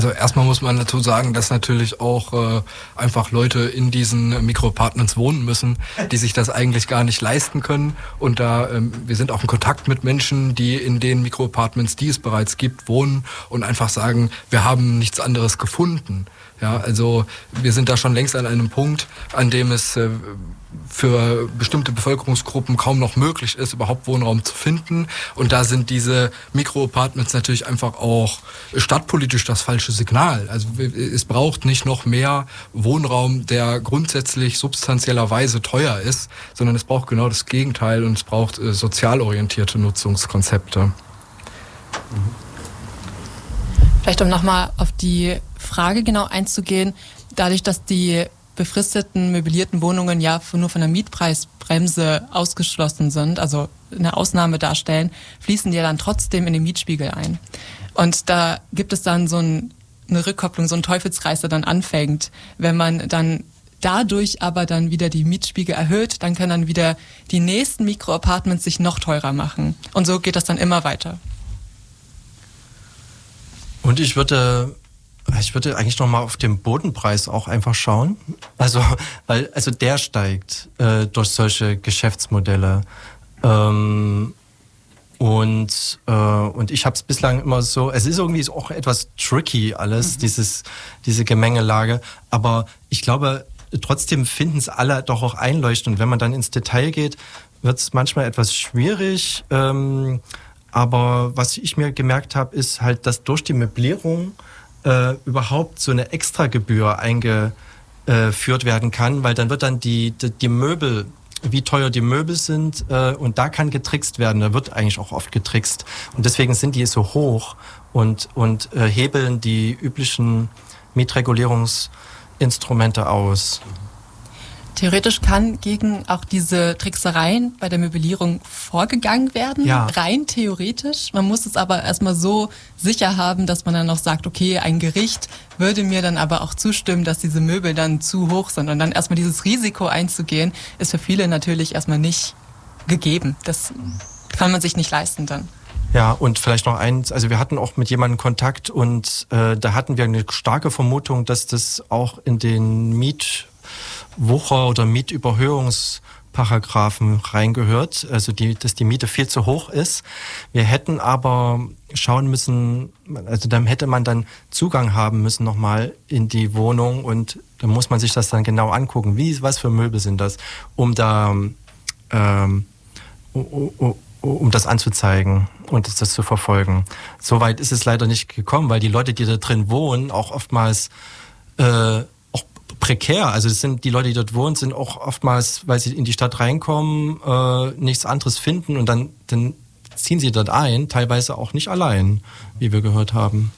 Also erstmal muss man dazu sagen, dass natürlich auch einfach Leute in diesen Mikroapartments wohnen müssen, die sich das eigentlich gar nicht leisten können. Und wir sind auch in Kontakt mit Menschen, die in den Mikroapartments, die es bereits gibt, wohnen und einfach sagen, wir haben nichts anderes gefunden. Ja, also wir sind da schon längst an einem Punkt, an dem es für bestimmte Bevölkerungsgruppen kaum noch möglich ist, überhaupt Wohnraum zu finden. Und da sind diese Mikroapartments natürlich einfach auch stadtpolitisch das falsche Signal. Also es braucht nicht noch mehr Wohnraum, der grundsätzlich substanziellerweise teuer ist, sondern es braucht genau das Gegenteil und es braucht sozial orientierte Nutzungskonzepte. Vielleicht um nochmal auf die Frage genau einzugehen, dadurch, dass die befristeten, möblierten Wohnungen ja nur von der Mietpreisbremse ausgeschlossen sind, also eine Ausnahme darstellen, fließen die ja dann trotzdem in den Mietspiegel ein. Und da gibt es dann so eine Rückkopplung, so einen Teufelskreis, der dann anfängt. Wenn man dann dadurch aber dann wieder die Mietspiegel erhöht, dann können dann wieder die nächsten Mikroapartments sich noch teurer machen. Und so geht das dann immer weiter. Und ich würde eigentlich nochmal auf den Bodenpreis auch einfach schauen. Also der steigt durch solche Geschäftsmodelle. Und ich habe es bislang immer so, es ist irgendwie auch etwas tricky alles, diese Gemengelage. Aber ich glaube, trotzdem finden es alle doch auch einleuchtend. Und wenn man dann ins Detail geht, wird es manchmal etwas schwierig. Aber was ich mir gemerkt habe, ist halt, dass durch die Möblierung überhaupt so eine Extragebühr eingeführt werden kann, weil dann wird dann die Möbel, wie teuer die Möbel sind, und da kann getrickst werden. Da wird eigentlich auch oft getrickst. Und deswegen sind die so hoch und hebeln die üblichen Mietregulierungsinstrumente aus. Theoretisch kann gegen auch diese Tricksereien bei der Möblierung vorgegangen werden, ja. Rein theoretisch. Man muss es aber erstmal so sicher haben, dass man dann noch sagt, okay, ein Gericht würde mir dann aber auch zustimmen, dass diese Möbel dann zu hoch sind. Und dann erstmal dieses Risiko einzugehen, ist für viele natürlich erstmal nicht gegeben. Das kann man sich nicht leisten dann. Ja, und vielleicht noch eins, also wir hatten auch mit jemandem Kontakt und da hatten wir eine starke Vermutung, dass das auch in den Mietwucher- oder Mietüberhöhungsparagraphen reingehört, also dass die Miete viel zu hoch ist. Wir hätten aber schauen müssen, also dann hätte man dann Zugang haben müssen nochmal in die Wohnung und dann muss man sich das dann genau angucken, was für Möbel sind das, um da um das anzuzeigen und das zu verfolgen. Soweit ist es leider nicht gekommen, weil die Leute, die da drin wohnen, auch oftmals auch prekär, also das sind die Leute, die dort wohnen, sind auch oftmals, weil sie in die Stadt reinkommen, nichts anderes finden und dann ziehen sie dort ein, teilweise auch nicht allein, wie wir gehört haben.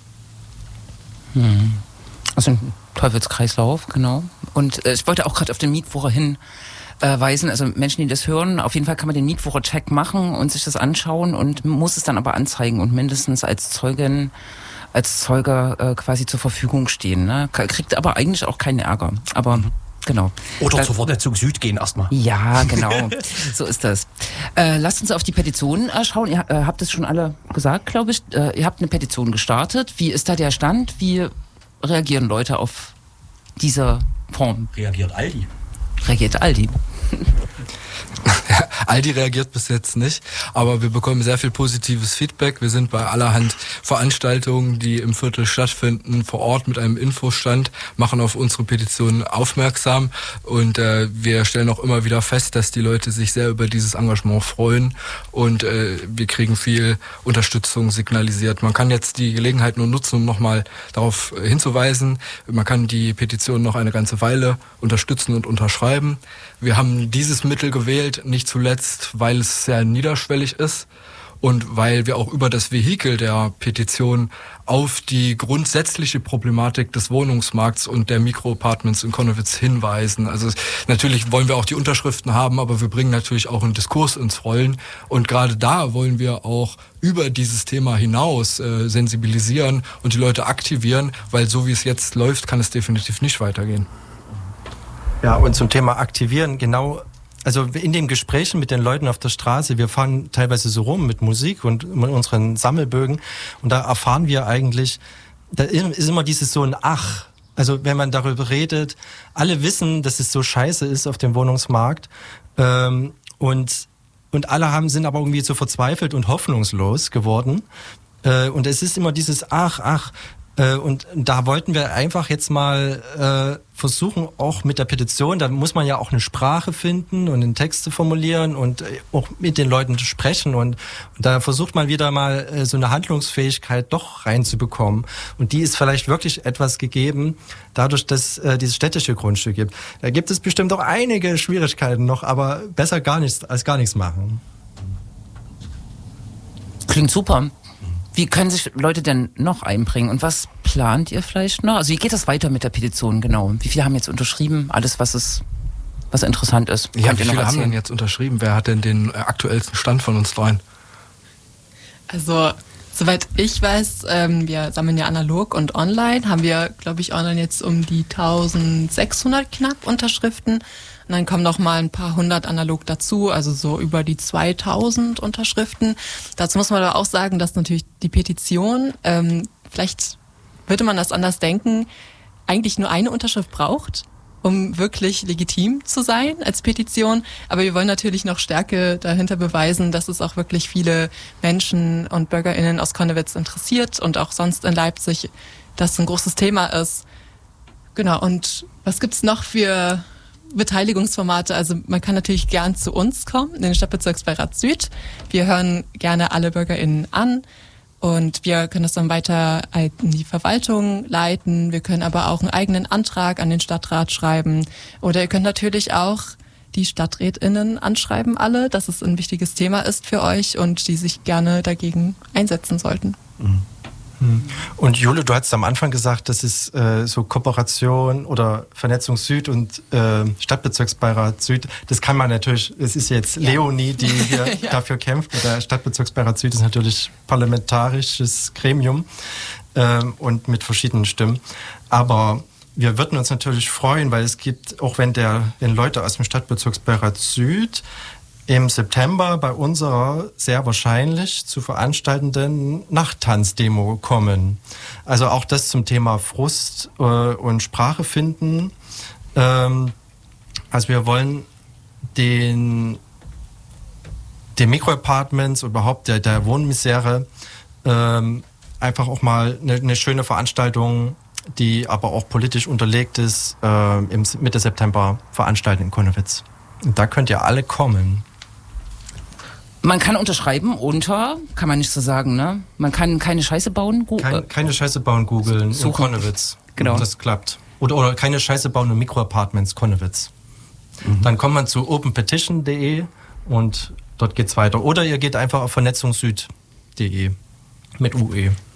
Also ein Teufelskreislauf, genau. Und ich wollte auch gerade auf den Mietwucher hinweisen, also Menschen, die das hören, auf jeden Fall kann man den Mietwucher-Check machen und sich das anschauen und muss es dann aber anzeigen und mindestens als Zeuger quasi zur Verfügung stehen. Ne? Kriegt aber eigentlich auch keinen Ärger. Aber genau. Oder zur Vernetzung Süd gehen erstmal. Ja, genau. So ist das. Lasst uns auf die Petition schauen. Ihr habt es schon alle gesagt, glaube ich. Ihr habt eine Petition gestartet. Wie ist da der Stand? Wie reagieren Leute auf diese Form? Reagiert Aldi. Aldi reagiert bis jetzt nicht, aber wir bekommen sehr viel positives Feedback. Wir sind bei allerhand Veranstaltungen, die im Viertel stattfinden, vor Ort mit einem Infostand, machen auf unsere Petition aufmerksam und wir stellen auch immer wieder fest, dass die Leute sich sehr über dieses Engagement freuen und wir kriegen viel Unterstützung signalisiert. Man kann jetzt die Gelegenheit nur nutzen, um nochmal darauf hinzuweisen. Man kann die Petition noch eine ganze Weile unterstützen und unterschreiben. Wir haben dieses Mittel gewählt, nicht zuletzt, weil es sehr niederschwellig ist und weil wir auch über das Vehikel der Petition auf die grundsätzliche Problematik des Wohnungsmarkts und der Mikroapartments in Connewitz hinweisen. Also natürlich wollen wir auch die Unterschriften haben, aber wir bringen natürlich auch einen Diskurs ins Rollen und gerade da wollen wir auch über dieses Thema hinaus sensibilisieren und die Leute aktivieren, weil so wie es jetzt läuft, kann es definitiv nicht weitergehen. Ja, und zum Thema Aktivieren, genau, also in den Gesprächen mit den Leuten auf der Straße, wir fahren teilweise so rum mit Musik und mit unseren Sammelbögen und da erfahren wir eigentlich, da ist immer dieses so ein Ach. Also wenn man darüber redet, alle wissen, dass es so scheiße ist auf dem Wohnungsmarkt und alle sind aber irgendwie so verzweifelt und hoffnungslos geworden. Und es ist immer dieses Ach. Und da wollten wir einfach jetzt mal versuchen, auch mit der Petition, da muss man ja auch eine Sprache finden und einen Text zu formulieren und auch mit den Leuten zu sprechen. Und da versucht man wieder mal so eine Handlungsfähigkeit doch reinzubekommen. Und die ist vielleicht wirklich etwas gegeben, dadurch, dass dieses städtische Grundstück gibt. Da gibt es bestimmt auch einige Schwierigkeiten noch, aber besser gar nichts als gar nichts machen. Klingt super. Wie können sich Leute denn noch einbringen und was plant ihr vielleicht noch? Also wie geht das weiter mit der Petition genau? Wie viele haben jetzt unterschrieben? Alles, was interessant ist. Ja, wie viele haben denn jetzt unterschrieben? Wer hat denn den aktuellsten Stand von uns dreien? Also, soweit ich weiß, wir sammeln ja analog und online, haben wir, glaube ich, online jetzt um die 1600 knapp Unterschriften. Und dann kommen noch mal ein paar hundert analog dazu, also so über die 2000 Unterschriften. Dazu muss man aber auch sagen, dass natürlich die Petition, vielleicht würde man das anders denken, eigentlich nur eine Unterschrift braucht, um wirklich legitim zu sein als Petition. Aber wir wollen natürlich noch Stärke dahinter beweisen, dass es auch wirklich viele Menschen und BürgerInnen aus Connewitz interessiert und auch sonst in Leipzig das ein großes Thema ist. Genau, und was gibt's noch für Beteiligungsformate? Also man kann natürlich gern zu uns kommen, in den Stadtbezirksbeirat Süd. Wir hören gerne alle BürgerInnen an und wir können das dann weiter in die Verwaltung leiten. Wir können aber auch einen eigenen Antrag an den Stadtrat schreiben. Oder ihr könnt natürlich auch die StadträtInnen anschreiben, alle, dass es ein wichtiges Thema ist für euch und die sich gerne dagegen einsetzen sollten. Und Jule, du hast am Anfang gesagt, das ist so Kooperation oder Vernetzung Süd und Stadtbezirksbeirat Süd. Das kann man natürlich, es ist jetzt Leonie, die hier dafür kämpft. Der Stadtbezirksbeirat Süd ist natürlich parlamentarisches Gremium und mit verschiedenen Stimmen. Aber wir würden uns natürlich freuen, weil es gibt, auch wenn Leute aus dem Stadtbezirksbeirat Süd im September bei unserer sehr wahrscheinlich zu veranstaltenden Nachttanzdemo kommen. Also auch das zum Thema Frust und Sprache finden. Also wir wollen den Mikroapartments, überhaupt der Wohnmisere einfach auch mal eine schöne Veranstaltung, die aber auch politisch unterlegt ist, im Mitte September veranstalten in Connewitz. Und da könnt ihr alle kommen. Man kann unterschreiben kann man nicht so sagen, ne? Man kann keine Scheiße bauen. Keine Scheiße bauen googeln in Connewitz. Genau. Das klappt. Oder keine Scheiße bauen in Mikroapartments Connewitz. Dann kommt man zu openpetition.de und dort geht's weiter. Oder ihr geht einfach auf vernetzungssüd.de mit UE.